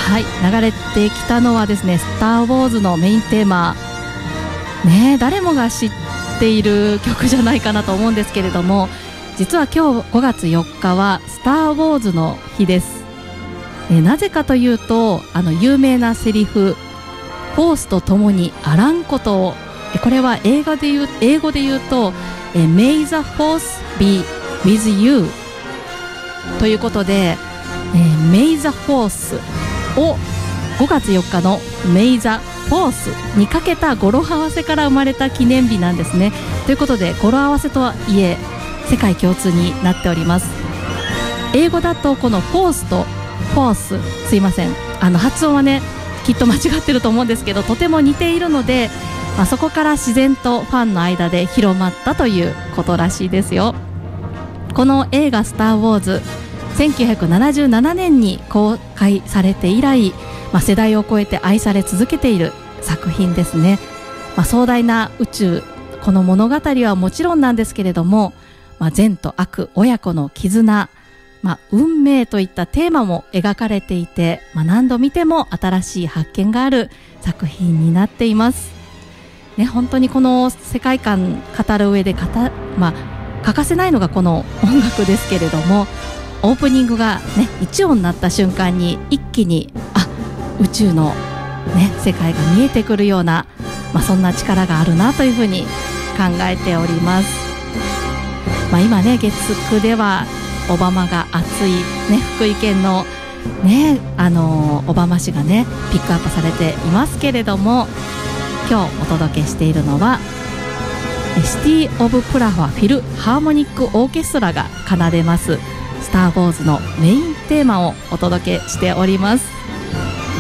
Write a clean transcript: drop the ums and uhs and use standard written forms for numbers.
はい、流れてきたのはですね、スター・ウォーズのメインテーマね、誰もが知っている曲じゃないかなと思うんですけれども、実は今日5月4日はスター・ウォーズの日です。なぜかというと、有名なセリフ、フォースと共にあらんことを、これは英語で言うとMay the Force be with you ということで、May the Force を5月4日の May the Force にかけた語呂合わせから生まれた記念日なんですね。ということで、語呂合わせとはいえ世界共通になっております。英語だとこの Force と Force、 すいません、発音はねきっと間違ってると思うんですけど、とても似ているので、そこから自然とファンの間で広まったということらしいですよ。この映画スター・ウォーズ、1977年に公開されて以来、世代を超えて愛され続けている作品ですね。壮大な宇宙、この物語はもちろんなんですけれども、善と悪、親子の絆、運命といったテーマも描かれていて、何度見ても新しい発見がある作品になっていますね。本当にこの世界観語る上で欠かせないのがこの音楽ですけれども、オープニングがね一音になった瞬間に一気に宇宙のね世界が見えてくるような、そんな力があるなというふうに考えております。今ね月9ではオバマが熱いね福井県のね小浜市がねピックアップされていますけれども、今日お届けしているのはシティ・オブ・プラハフィルハーモニックオーケストラが奏でますスター・ウォーズのメインテーマをお届けしております。